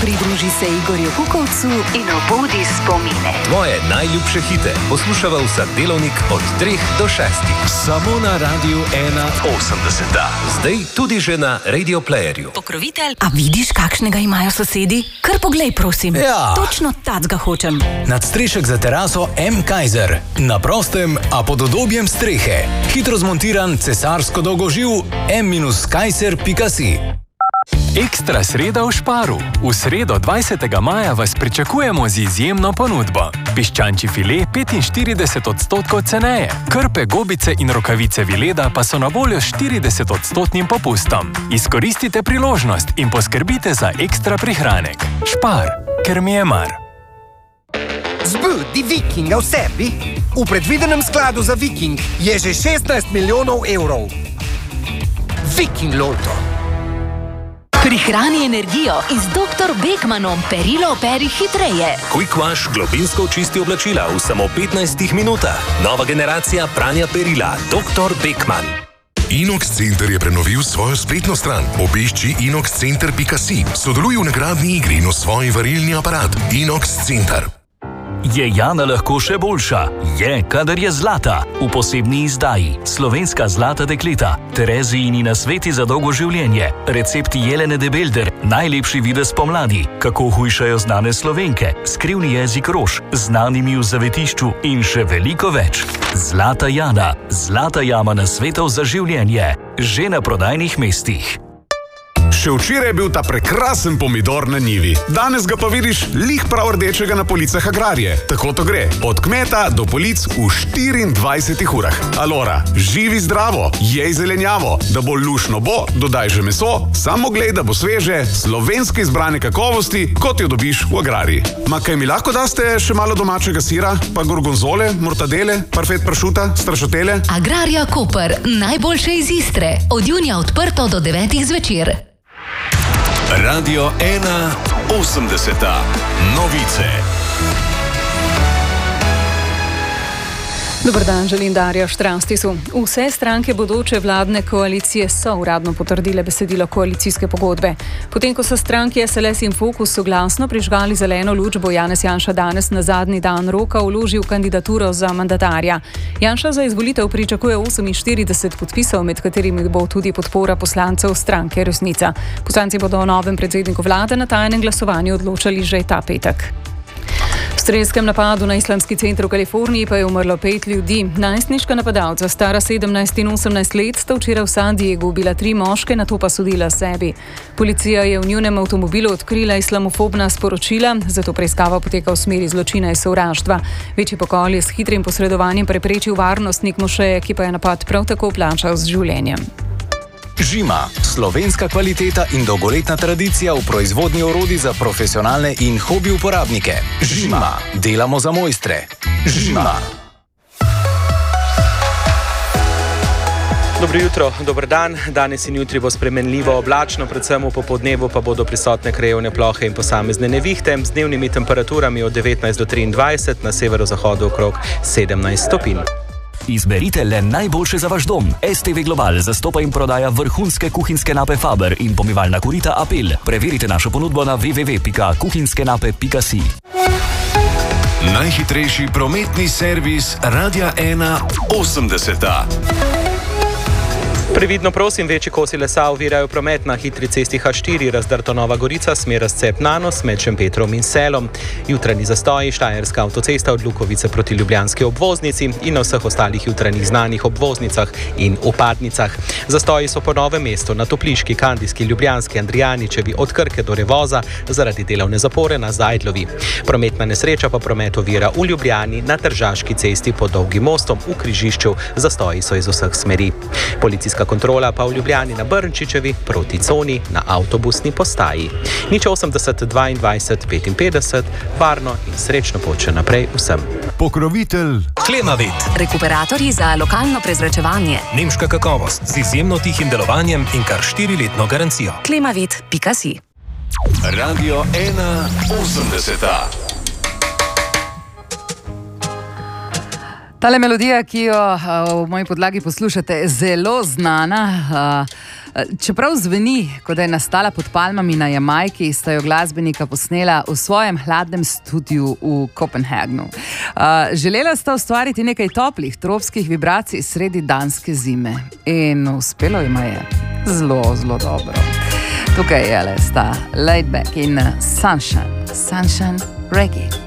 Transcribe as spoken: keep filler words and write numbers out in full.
Pridruži se Igorju Kukovcu in obudi spomine. Tvoje najljubše hite poslušava vsak delovnik od treh do šestih. Samo na Radiu ena osemdeset. Zdaj tudi že na Radio Playerju. Pokrovitelj. A vidiš, kakšnega imajo sosedi? Kar poglej, prosim. Ja. Točno tacga hočem. Nadstrešek za teraso M. Kaiser. Na prostem, a pod udobjem strehe. Hitro zmontiran cesarsko dolgoživ m kaiser pika si. Ekstra sreda v Šparu. V sredo dvajsetega maja vas pričakujemo z izjemno ponudbo. Piščančji file petinštirideset odstotkov ceneje. Krpe, gobice in rokavice Vileda pa so na voljo štirideset odstotnim popustom. Izkoristite priložnost in poskrbite za ekstra prihranek. Špar, ker mi je mar. Zbudi Vikinga v sebi. V predvidenem skladu za Viking je že šestnajst milijonov evrov. Viking Lotto. Prihrani energijo in z doktor Beckmanom perilo operi hitreje. Quick Wash globinsko očisti oblačila v samo petnajstih minutah. Nova generacija pranja perila. doktor Beckman. Inox Center je prenovil svojo spletno stran. Obišči inox center pika si. Sodeluj v nagradni igri in osvoji varilni aparat. Inox Center. Je Jana lahko še boljša? Je, kadar je zlata. V posebni izdaji Slovenska zlata dekleta, Terezijini nasveti za dolgo življenje, recepti Jelene de Belder, najlepši videz pomladi, kako hujšajo znane Slovenke, skrivni jezik rož, znanimi v zavetišču in še veliko več. Zlata Jana, zlata jama nasvetov za življenje, že na prodajnih mestih. Še včeraj je bil ta prekrasen pomidor na njivi. Danes ga pa vidiš lih prav rdečega na policah Agrarije. Tako to gre. Od kmeta do polic v štiriindvajsetih urah. Alora, živi zdravo, jej zelenjavo. Da bo lušno bo, dodaj že meso, samo glej, da bo sveže, slovenske izbrane kakovosti, kot jo dobiš v Agrariji. Ma kaj mi lahko daste še malo domačega sira, pa gorgonzole, mortadele, parfet pršuta, strašotele? Agrarija Koper, najboljše iz Istre. Od junija odprto do devetih zvečer. Radio ena osemdeset. Novice. Dobar dan, želim Darja Štranstisu. Vse stranke bodoče vladne koalicije so uradno potrdile besedilo koalicijske pogodbe. Potem, ko so stranki S L S in Fokus soglasno prižgali zeleno luč, bo Janez Janša danes na zadnji dan roka vložil kandidaturo za mandatarja. Janša za izvolitev pričakuje oseminštirideset podpisov, med katerimi bo tudi podpora poslancev stranke Resnica. Poslanci bodo o novem predsedniku vlade na tajnem glasovanju odločali že ta petek. V strelskem napadu na islamski center v Kaliforniji pa je umrlo pet ljudi. Najstniška napadalca, stara sedemnajst in osemnajst let, sta včeraj v San Diegu ubila tri moške, nato pa sodila sebi. Policija je v njunem avtomobilu odkrila islamofobna sporočila, zato preiskava poteka v smeri zločina in sovraštva. Večji pokol je s hitrim posredovanjem preprečil varnostnik mošeje, ki pa je napad prav tako plačal z življenjem. Žima, slovenska kvaliteta in dolgoletna tradicija v proizvodnji orodij za profesionalne in hobi uporabnike. Žima, delamo za mojstre. Žima. Dobro jutro, dober dan. Danes in jutri bo spremenljivo oblačno, predvsem v popoldnevu pa bodo prisotne krajevne plohe in posamezne nevihte z dnevnimi temperaturami od devetnajst do triindvajset, na severozahodu okrog sedemnajst stopinj. Izberite le najboljše za vaš dom. S T V Global zastopa in prodaja vrhunske kuhinjske nape Faber in pomivalna korita Apel. Preverite našo ponudbo na w w w pika kuhinjskenape pika si. Najhitrejši prometni servis Radia ena osemdeset. Previdno prosim, večji kosi lesa ovirajo promet na hitri cesti H štiri, razdrto Nova Gorica, smer razcep Nanos med Šempetrom in Selom. Jutranji zastoji, Štajerska avtocesta od Lukovice proti Ljubljanski obvoznici in na vseh ostalih jutranjih znanih obvoznicah in vpadnicah. Zastoji so po Novem mestu, na Topliški, Kandijski, Ljubljanski, Andrijaničevi, od Krke do Revoza zaradi delovne zapore na Zajdlovi. Prometna nesreča pa promet ovira v Ljubljani na Tržaški cesti pod Dolgim mostom v križišču. Zastoji so iz vseh smeri. Policijska kontrola pa v Ljubljani na Brnčičevi proti coni na avtobusni postaji. Nič osemdeset dvaindvajset petinpetdeset, varno in srečno pot še naprej vsem. Pokrovitelj Klemavit. Rekuperatorji za lokalno prezračevanje. Nemška kakovost z izjemno tihim delovanjem in kar štiriletno garancijo. klemavit pika si. Radio ena osemdeset. Tale melodija, ki jo v moji podlagi poslušate, je zelo znana. Čeprav zveni, kot da je nastala pod palmami na Jamajki, sta jo glasbenika posnela v svojem hladnem studiu v Kopenhagnu. Želela sta ustvariti nekaj toplih tropskih vibracij sredi danske zime. In uspelo jima je zelo, zelo dobro. Tukaj je le sta Laid Back in Sunshine. Sunshine Reggae.